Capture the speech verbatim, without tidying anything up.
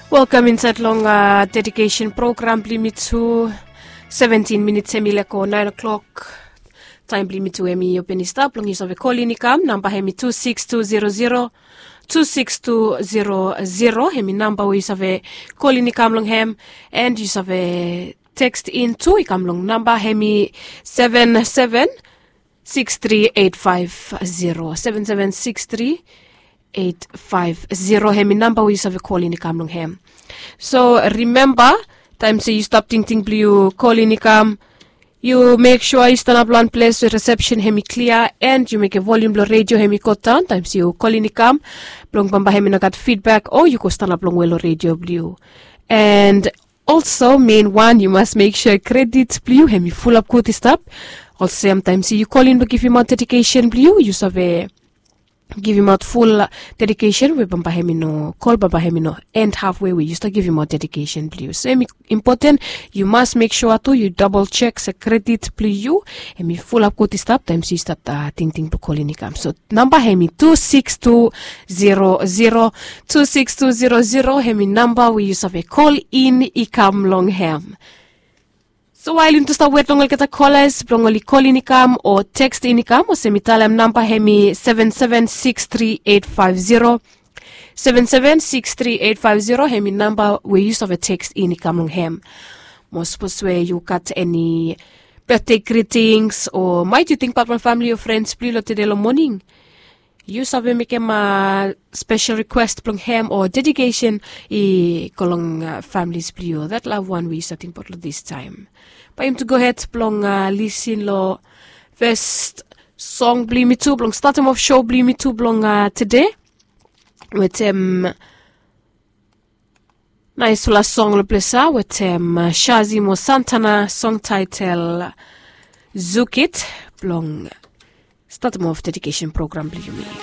Welcome inside long uh, dedication program limit to seventeen minutes emileko nine o'clock time limit to emi open stop long use of a call in come number hemi two six two zero zero two six two zero zero hemi number we use of a call in come long hem and use of a text in to ikam long number hemi seven seven six three eight five zero seven seven six three eight five zero hemi number we use of a call in ikam long hem. So remember, time say you stop ting ting blue call in ikam. You make sure you stand up one place with reception hemi clear and you make a volume low radio hemi cut down. Times you call in ikam blong bamba hemi nagat feedback or you go stand up long well radio blue. And also main one you must make sure credit blue hemi full up quote stop. Also sometimes you call in to give him out dedication blue you survey give him out full dedication we bamba hemi no call bamba hemi no and halfway we used to give him out dedication blue. So important you must make sure to you double check the credit blue you hemi full up quote stop times you start uh, ting ting to call in ikam. So number hemi two six two zero zero two six two zero zero hemi number we use of a call in ikam long hem. So while you start wait long get a callers, blongoli call in ikam or text in ikam or semitalam number hemi seven seven six three eight five zero seven seven six three eight five zero hemi number we use of a text in ikam long hem. Most suppose where you got any birthday greetings or might you think about my family or friends please today morning. You have make him a special request from him or dedication i kolong uh, families blue that love one we starting for this time. By him to go ahead plong uh, listen lo first song bli me too blong start him off show bli me too blong uh, today with um nice last song lo plesa with um Shazi Mo Santana song title Zukit blong start him off dedication program bli me.